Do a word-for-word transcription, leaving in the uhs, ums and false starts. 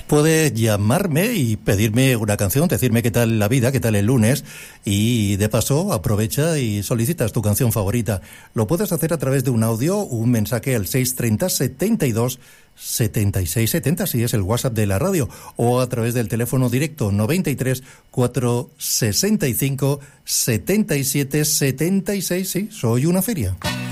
Puedes llamarme y pedirme una canción, decirme qué tal la vida, qué tal el lunes, y de paso aprovecha y solicitas tu canción favorita. Lo puedes hacer a través de un audio, un mensaje al seis treinta, setenta y dos, setenta y seis setenta, si es el WhatsApp de la radio, o a través del teléfono directo noventa y tres, cuatrocientos sesenta y cinco, setenta y siete setenta y seis. Sí, soy una feria.